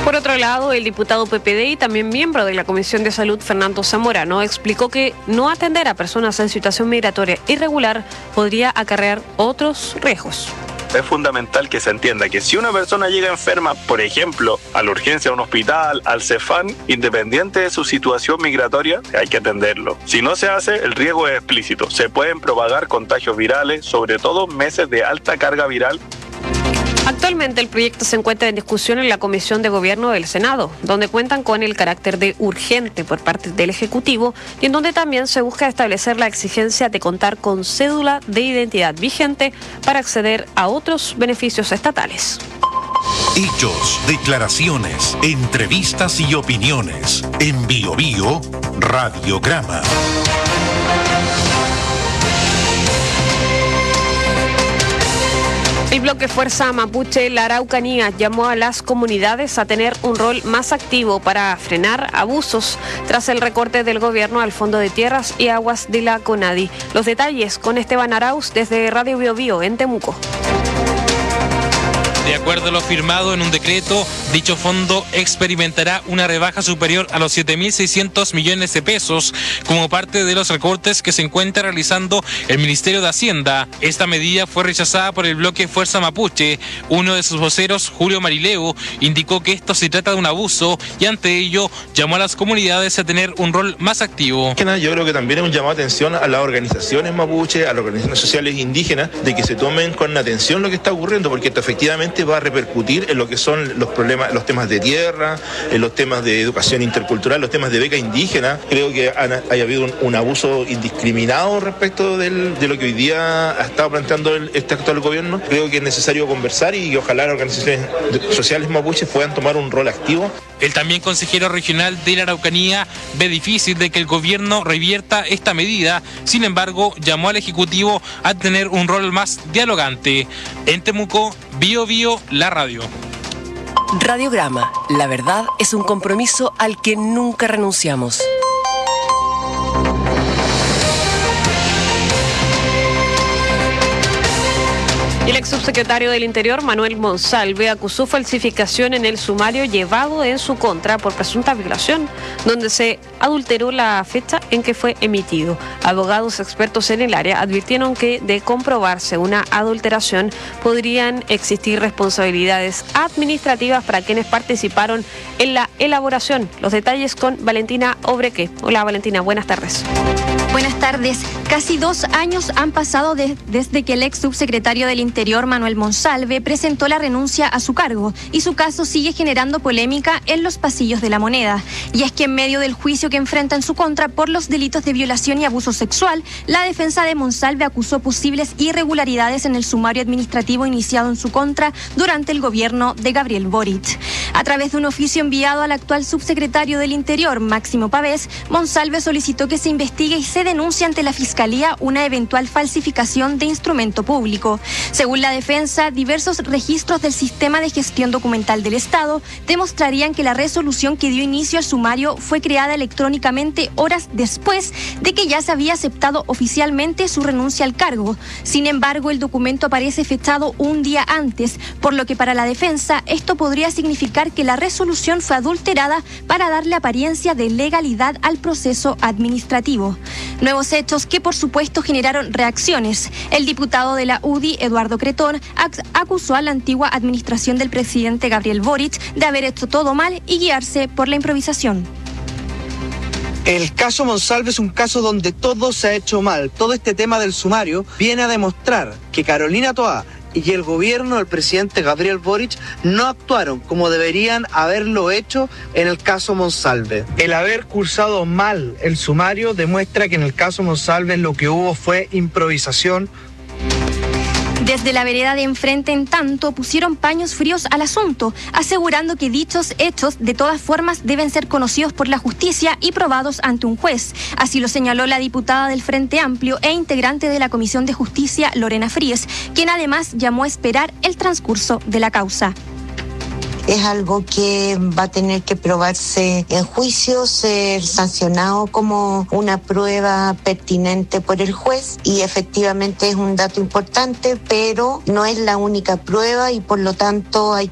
Por otro lado, el diputado PPD y también miembro de la Comisión de Salud, Fernando Zamorano, explicó que no atender a personas en situación migratoria irregular podría acarrear otros riesgos. Es fundamental que se entienda que si una persona llega enferma, por ejemplo, a la urgencia de un hospital, al CEFAM, independiente de su situación migratoria, hay que atenderlo. Si no se hace, el riesgo es explícito. Se pueden propagar contagios virales, sobre todo meses de alta carga viral. Actualmente el proyecto se encuentra en discusión en la Comisión de Gobierno del Senado, donde cuentan con el carácter de urgente por parte del Ejecutivo y en donde también se busca establecer la exigencia de contar con cédula de identidad vigente para acceder a otros beneficios estatales. Hechos, declaraciones, entrevistas y opiniones. En Bio Bio, Radiograma. El bloque Fuerza Mapuche La Araucanía llamó a las comunidades a tener un rol más activo para frenar abusos tras el recorte del gobierno al Fondo de Tierras y Aguas de la CONADI. Los detalles con Esteban Arauz desde Radio Bio Bio en Temuco. De acuerdo a lo firmado en un decreto, dicho fondo experimentará una rebaja superior a los 7.600 millones de pesos como parte de los recortes que se encuentra realizando el Ministerio de Hacienda. Esta medida fue rechazada por el bloque Fuerza Mapuche. Uno de sus voceros, Julio Marileu, indicó que esto se trata de un abuso y ante ello llamó a las comunidades a tener un rol más activo. Yo creo que también es un llamado de atención a las organizaciones mapuche, a las organizaciones sociales indígenas, de que se tomen con atención lo que está ocurriendo, porque esto efectivamente va a repercutir en lo que son los problemas, los temas de tierra, en los temas de educación intercultural, los temas de beca indígena. Creo que haya habido un abuso indiscriminado respecto de lo que hoy día ha estado planteando este actual gobierno. Creo que es necesario conversar y que ojalá las organizaciones sociales mapuches puedan tomar un rol activo. El también consejero regional de la Araucanía ve difícil de que el gobierno revierta esta medida. Sin embargo, llamó al Ejecutivo a tener un rol más dialogante. En Temuco, Bio Bio, la radio. Radiograma. La verdad es un compromiso al que nunca renunciamos. El ex subsecretario del Interior, Manuel Monsalve, acusó falsificación en el sumario llevado en su contra por presunta violación, donde se adulteró la fecha en que fue emitido. Abogados expertos en el área advirtieron que, de comprobarse una adulteración, podrían existir responsabilidades administrativas para quienes participaron en la elaboración. Los detalles con Valentina Obreque. Hola Valentina, buenas tardes. Buenas tardes. Casi 2 años han pasado desde que el ex subsecretario del Interior, Manuel Monsalve, presentó la renuncia a su cargo y su caso sigue generando polémica en los pasillos de La Moneda. Y es que en medio del juicio que enfrenta en su contra por los delitos de violación y abuso sexual, la defensa de Monsalve acusó posibles irregularidades en el sumario administrativo iniciado en su contra durante el gobierno de Gabriel Boric. A través de un oficio enviado al actual subsecretario del Interior, Máximo Pavés, Monsalve solicitó que se investigue y se denuncie ante la Fiscalía una eventual falsificación de instrumento público. Según la defensa, diversos registros del Sistema de Gestión Documental del Estado demostrarían que la resolución que dio inicio al sumario fue creada electrónicamente horas después de que ya se había aceptado oficialmente su renuncia al cargo. Sin embargo, el documento aparece fechado un día antes, por lo que para la defensa esto podría significar que la resolución fue adulterada para darle apariencia de legalidad al proceso administrativo. Nuevos hechos que por supuesto generaron reacciones. El diputado de la UDI, Eduardo Cretón, acusó a la antigua administración del presidente Gabriel Boric de haber hecho todo mal y guiarse por la improvisación. El caso Monsalve es un caso donde todo se ha hecho mal. Todo este tema del sumario viene a demostrar que Carolina Toá y el gobierno del presidente Gabriel Boric no actuaron como deberían haberlo hecho en el caso Monsalve. El haber cursado mal el sumario demuestra que en el caso Monsalve lo que hubo fue improvisación. Desde la vereda de enfrente, en tanto, pusieron paños fríos al asunto, asegurando que dichos hechos de todas formas deben ser conocidos por la justicia y probados ante un juez. Así lo señaló la diputada del Frente Amplio e integrante de la Comisión de Justicia, Lorena Fríes, quien además llamó a esperar el transcurso de la causa. Es algo que va a tener que probarse en juicio, ser sancionado como una prueba pertinente por el juez y efectivamente es un dato importante, pero no es la única prueba y por lo tanto hay